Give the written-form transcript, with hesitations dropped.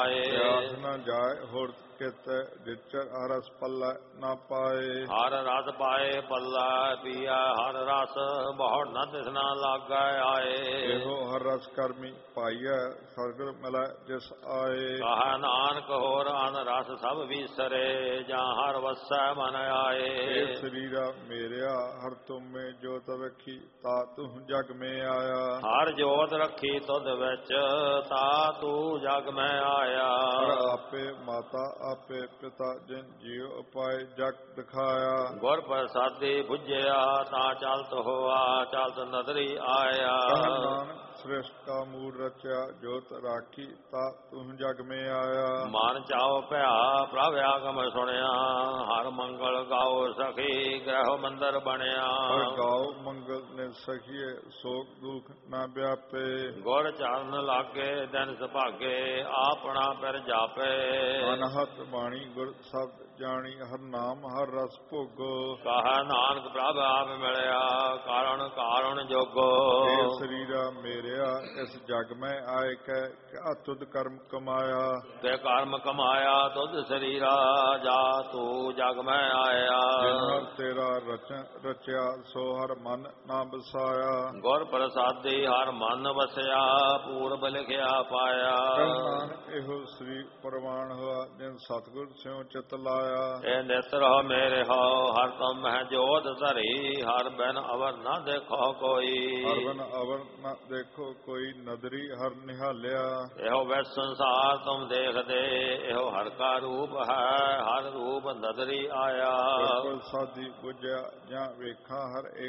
ਪਿਆਸ ਨਾ ਜਾਏ ਹੋਰ ਕਿਤੇ ਜਿਚਰ ਹਰਸ ਪੱਲਾ ਨਾ ਪਾਏ। ਹਰ ਰਸ ਪਾਏ ਪੱਲਾ ਪੀਆ ਹਰ ਰਸ ਬਹੁੜ ਨਾ ਦਿਸਣਾ ਲਾਗੈ ਆਏ। ਇਹੋ ਹਰ ਰਸ ਕਰਮੀ ਪਾਈਐ ਸਤਿਗੁਰ ਮਿਲੈ ਜਿਸ ਆਏ। ਕਹੈ ਨਾਨਕ ਹੋਰ ਅਨ ਰਸ ਸਭ ਵਿਸਰੇ ਜਾਂ ਹਰ ਵਸੈ ਮਨ ਆਏ। ਇਹ ਸਰੀਰਾ ਮੇਰਿਆ ਹਰ ਤੁਮੇ ਜੋਤ ਰੱਖੀ ਤਾ ਤੂੰ ਜਗ ਮੇ ਆਇਆ। ਹਰ ਜੋਤ ਰੱਖੀ ਤੁਧ ਵਿੱਚ ਤਾ ਤੂੰ ਜਗ ਮੈਂ ਆਇਆ। ਹਰ ਆਪੇ ਮਾਤਾ ਆਪੇ ਪਿਤਾ ਜਿਨ ਜੀਉ ਉਪਾਏ ਜਗ ਦਿਖਾਇਆ। ਗੁਰ ਪ੍ਰਸਾਦੀ ਬੁਝਿਆ ਤਾਂ ਚਲਤ ਹੋਆ ਚਲਤ ਨਦਰੀ ਆਇਆ। ਨਾਨਕ ਸ੍ਰਿਸ਼ਟ ਕਾ ਮੂਲ ਰਚਿਆ ਜੋਤ ਰਾਖੀ ਤਾ ਤੂੰ ਜਗ ਮੇ ਆਇਆ। ਮਨ ਚਾਉ ਭਇਆ ਪ੍ਰਭ ਆਗਮ ਸੁਣਿਆ ਹਰ ਮੰਗਲ ਗਾਓ ਸਖੀ ਗ੍ਰਹਿ ਮੰਦਰ ਬਣਿਆ। ਹਰ ਗਾਓ ਮੰਗਲ ਨੇ ਸਖੀਏ ਸੋਖ ਦੁਖ ਨਾ ਵਿਆਪੇ। ਗੁਰ ਚਰਨ ਲਾਗੇ ਦਿਨ ਸੁਭਾਗੇ ਆਪਣਾ ਪਿਰ ਜਾਪੇ। ਅਨਹਤ ਬਾਣੀ ਗੁਰ ਸ਼ਬਦ ਜਾਣੀ ਹਰ ਨਾਮ ਹਰ ਰਸ ਭੋਗੋ। ਕਹੈ ਨਾਨਕ ਪ੍ਰਭ ਆਪ ਮਿਲਿਆ ਕਾਰਣ ਕਾਰਣ ਜੋਗੋ। ਇਹ ਸਰੀਰਾ ਮੇਰਿਆ ਇਸ ਜਗ ਮੈਂ ਆਏ ਕੈ ਅਤੁਦ ਕਰਮ ਕਮਾਇਆ। ਤੇ ਕਰਮ ਕਮਾਇਆ ਤੁਧ ਸਰੀਰਾ ਜਾ ਤੂੰ ਜਗ ਮੈਂ ਆਇਆ। ਜਿਨ ਹਰ ਤੇਰਾ ਰਚਿਆ ਸੋ ਹਰ ਮਨ ਨਾ ਬਸਾਇਆ। ਗੁਰ ਪ੍ਰਸਾਦੀ ਹਰ ਮਨ ਵਸਿਆ ਪੂਰਬ ਲਿਖਿਆ ਪਾਇਆ। ਨਾਨਕ ਇਹੋ ਸ੍ਰੀ ਪ੍ਰਵਾਨ ਹੋਆ ਜਿਨ ਸਤਿਗੁਰ ਸਿਉ ਚਿਤ ਲਾਇਆ। ਇਹ ਨਿਤਰ ਹੋ ਮੇਰੇ ਹੋ ਹਰ ਤੁਮ ਮਹਿ ਜੋਤ ਧਰੀ ਹਰ ਬਿਨ ਅਵਰ ਨਾ ਦੇਖੋ ਕੋਈ। ਹਰ ਬਿਨ ਅਵਰ ਨਾ ਦੇਖੋ ਕੋਈ ਨਦਰੀ ਹਰ ਨਿਹਾਲਿਆ। ਇਹੋ ਵੈ ਸੰਸਾਰ ਤੁਮ ਦੇਖਦੇ ਇਹੋ ਹਰ ਕਾ ਰੂਪ ਹੈ ਹਰ ਰੂਪ ਨਦਰੀ ਆਇਆ। ਸਾਧੀ ਬੁਝਿਆ ਜਾਂ ਵੇਖਾਂ ਹਰ